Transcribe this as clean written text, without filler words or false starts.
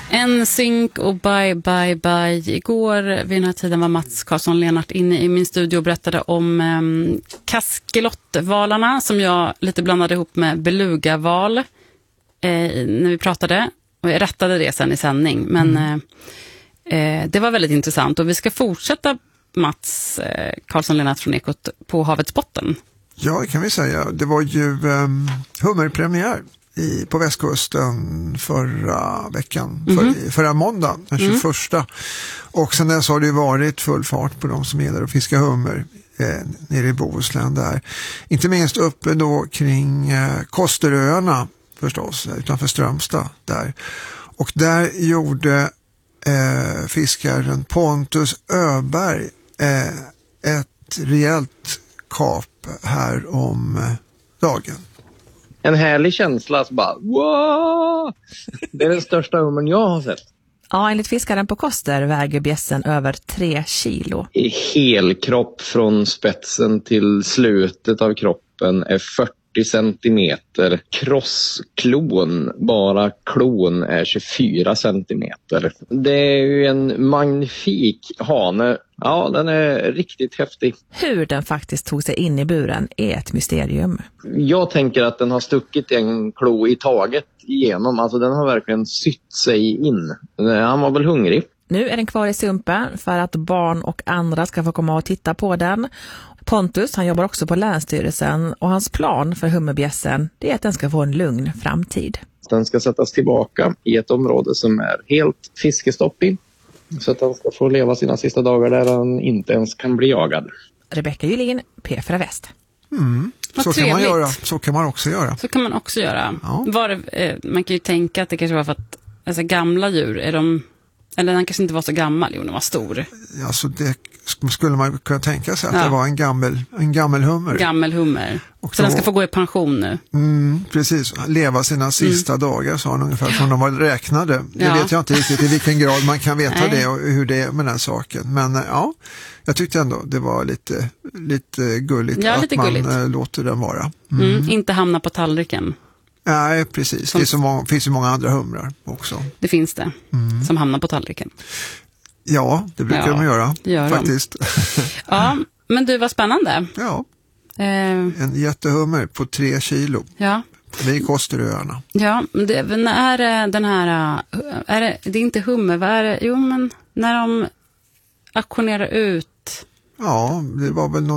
En synk och bye. Igår vid den här tiden var Mats Karlsson-Lenart inne i min studio och berättade om kaskelottvalarna som jag lite blandade ihop med belugaval när vi pratade. Och jag rättade det sen i sändning. Men det var väldigt intressant. Och vi ska fortsätta Mats Karlsson-Lenart från Ekot på havets botten. Ja, det kan vi säga. Det var ju hummerpremiär på västkusten förra veckan, förra måndagen, den 21. Och sen dess har det varit full fart på de som är där och fiskar hummer nere i Bohuslän där. Inte minst uppe då kring Kosteröarna förstås, utanför Strömstad där. Och där gjorde fiskaren Pontus Öberg ett rejält kap här om dagen. En härlig känsla, så bara wow! Det är den största hummern jag har sett. Ja, enligt fiskaren på Koster väger bjässen över 3 kilo. I helkropp från spetsen till slutet av kroppen är 40 centimeter. Krossklon, bara klon, är 24 centimeter. Det är ju en magnifik hane. Ja, den är riktigt häftig. Hur den faktiskt tog sig in i buren är ett mysterium. Jag tänker att den har stuckit en klo i taget igenom. Alltså den har verkligen sytt sig in. Han var väl hungrig. Nu är den kvar i sumpen för att barn och andra ska få komma och titta på den. Pontus, han jobbar också på Länsstyrelsen och hans plan för hummerbjässen är att den ska få en lugn framtid. Den ska sättas tillbaka i ett område som är helt fiskestopp i. Så att den ska få leva sina sista dagar där den inte ens kan bli jagad. Rebecka Julin, P4 Väst. Så kan man göra. Så kan man också göra. Så kan man också göra. Ja. Man kan ju tänka att det kanske var för att alltså, gamla djur, eller den kanske inte var så gammal, den var stor. Alltså det skulle man kunna tänka sig att det var en gammel hummer. Gammel hummer. Och så den ska få gå i pension nu. Precis, leva sina sista dagar, sa han ungefär, som de var räknade. Det vet jag inte riktigt i vilken grad man kan veta det och hur det är med den saken. Men ja, jag tyckte ändå det var lite gulligt att lite man gulligt. Låter den vara. Inte hamna på tallriken. Nej, precis. Det finns ju många andra humrar också. Det finns det, som hamnar på tallriken. Ja, det brukar de göra, faktiskt. Ja, men du, var spännande. Ja, en jättehummer på 3 kilo. Ja. Vid Kosteröarna. Ja, men det är den här... det är inte hummer, vad är det? Jo, men när de auktionerar ut... Ja, det var väl någon